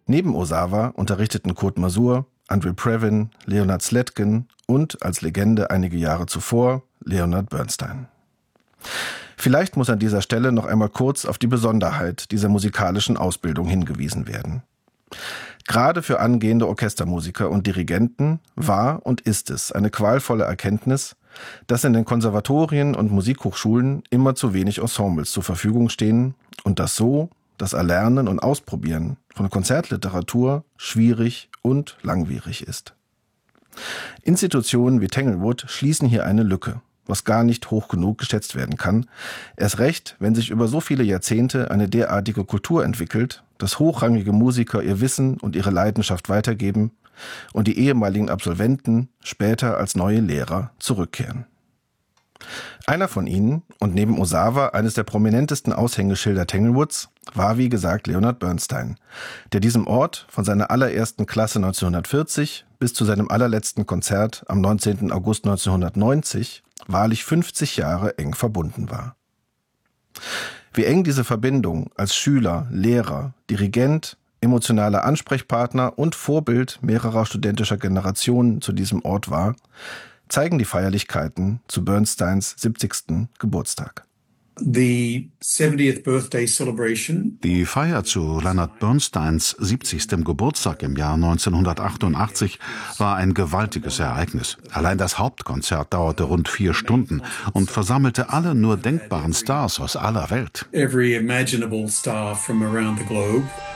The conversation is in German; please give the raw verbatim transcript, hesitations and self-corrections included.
Neben Osawa unterrichteten Kurt Masur, Andre Previn, Leonard Slatkin und als Legende einige Jahre zuvor Leonard Bernstein. Vielleicht muss an dieser Stelle noch einmal kurz auf die Besonderheit dieser musikalischen Ausbildung hingewiesen werden. Gerade für angehende Orchestermusiker und Dirigenten war und ist es eine qualvolle Erkenntnis, dass in den Konservatorien und Musikhochschulen immer zu wenig Ensembles zur Verfügung stehen und dass so das Erlernen und Ausprobieren von Konzertliteratur schwierig und langwierig ist. Institutionen wie Tanglewood schließen hier eine Lücke, was gar nicht hoch genug geschätzt werden kann. Erst recht, wenn sich über so viele Jahrzehnte eine derartige Kultur entwickelt, dass hochrangige Musiker ihr Wissen und ihre Leidenschaft weitergeben und die ehemaligen Absolventen später als neue Lehrer zurückkehren. Einer von ihnen und neben Osawa eines der prominentesten Aushängeschilder Tanglewoods war wie gesagt Leonard Bernstein, der diesem Ort von seiner allerersten Klasse neunzehnhundertvierzig bis zu seinem allerletzten Konzert am neunzehnten August neunzehnhundertneunzig wahrlich fünfzig Jahre eng verbunden war. Wie eng diese Verbindung als Schüler, Lehrer, Dirigent, emotionaler Ansprechpartner und Vorbild mehrerer studentischer Generationen zu diesem Ort war, zeigen die Feierlichkeiten zu Bernsteins siebzigsten Geburtstag. The seventieth birthday celebration. Die Feier zu Leonard Bernsteins siebzigstem Geburtstag im Jahr neunzehnhundertachtundachtzig war ein gewaltiges Ereignis. Allein das Hauptkonzert dauerte rund vier Stunden und versammelte alle nur denkbaren Stars aus aller Welt. Every imaginable star from around the globe.